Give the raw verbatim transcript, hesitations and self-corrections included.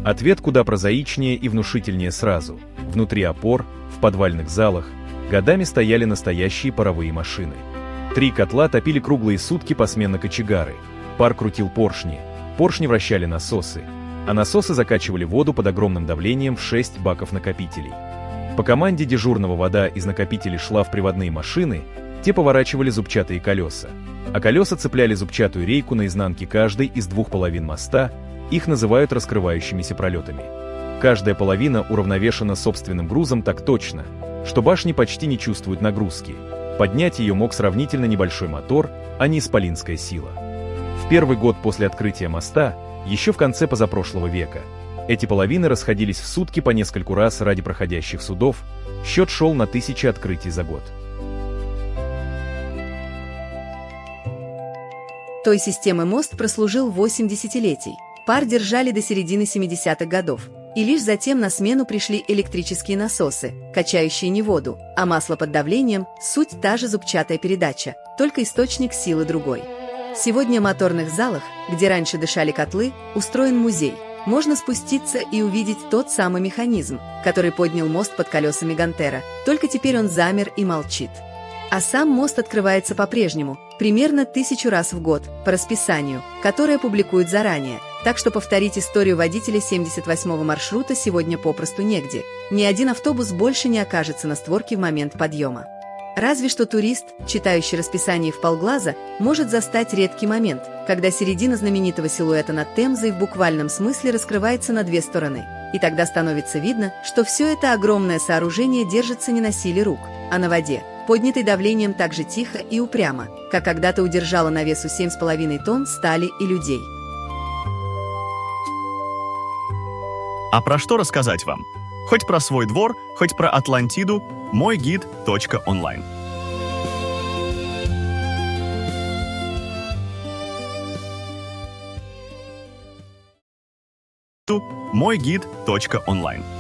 Ответ куда прозаичнее и внушительнее сразу. Внутри опор, в подвальных залах, годами стояли настоящие паровые машины. Три котла топили круглые сутки посменно кочегары. Пар крутил поршни, поршни вращали насосы, а насосы закачивали воду под огромным давлением в шесть баков-накопителей. По команде дежурного вода из накопителей шла в приводные машины, те поворачивали зубчатые колеса, а колеса цепляли зубчатую рейку на изнанке каждой из двух половин моста, их называют раскрывающимися пролетами. Каждая половина уравновешена собственным грузом так точно, что башни почти не чувствуют нагрузки. Поднять ее мог сравнительно небольшой мотор, а не исполинская сила. В первый год после открытия моста, еще в конце позапрошлого века, эти половины расходились в сутки по нескольку раз ради проходящих судов, счет шел на тысячи открытий за год. Той системы мост прослужил восемь десятилетий. Пар держали до середины семидесятых годов. И лишь затем на смену пришли электрические насосы, качающие не воду, а масло под давлением – суть та же зубчатая передача, только источник силы другой. Сегодня в моторных залах, где раньше дышали котлы, устроен музей. Можно спуститься и увидеть тот самый механизм, который поднял мост под колесами Гантера, только теперь он замер и молчит. А сам мост открывается по-прежнему, примерно тысячу раз в год, по расписанию, которое публикуют заранее, так что повторить историю водителя семьдесят восьмого маршрута сегодня попросту негде. Ни один автобус больше не окажется на створке в момент подъема. Разве что турист, читающий расписание вполглаза, может застать редкий момент, когда середина знаменитого силуэта над Темзой в буквальном смысле раскрывается на две стороны. И тогда становится видно, что все это огромное сооружение держится не на силе рук, а на воде, поднятой давлением так же тихо и упрямо, как когда-то удержала на весу семь с половиной тонн стали и людей. А про что рассказать вам? Хоть про свой двор, хоть про Атлантиду, мой гид точка онлайн. мой гид точка онлайн